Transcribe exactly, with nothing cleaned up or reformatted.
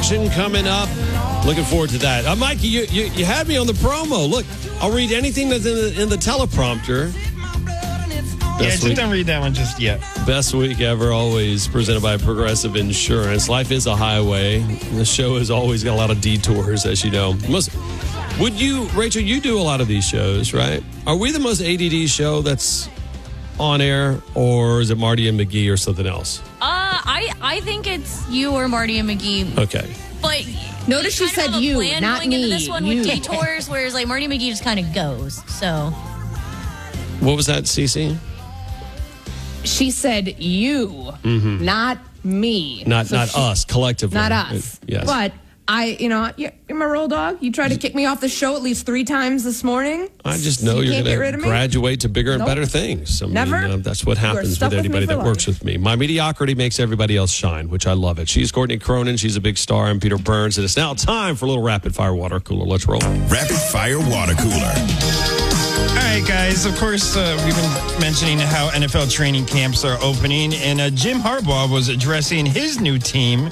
action coming up. Looking forward to that. Uh, Mikey, you, you, you had me on the promo. Look, I'll read anything that's in the, in the teleprompter. Yeah, Best just week, don't read that one just yet. best week ever, always presented by Progressive Insurance. Life is a highway. The show has always got a lot of detours, as you know. Most, would you, Rachel, you do a lot of these shows, right? Are we the most A D D show that's on air, or is it Marty and McGee or something else? Uh, I, I think it's you or Marty and McGee. Okay. But Notice she said you, plan not going me. into this one You. with detours, whereas like Marty and McGee just kind of goes. So What was that, Cece? She said you, not me. Not So not she- us, collectively. Not us. Uh, Yes. But I, you know, you're my roll dog. You tried to kick me off the show at least three times this morning. I just know You you're can't get going rid to of me? graduate to bigger and Nope. better things. I mean, Never. uh, that's what You are happens stuck with with me anybody for that works life. with me. My mediocrity makes everybody else shine, which I love it. She's Courtney Cronin. She's a big star. I'm Peter Burns. And it's now time for a little rapid fire water cooler. Let's roll. Rapid Fire Water Cooler. All right, guys. Of course, uh, we've been mentioning how N F L training camps are opening, and uh, Jim Harbaugh was addressing his new team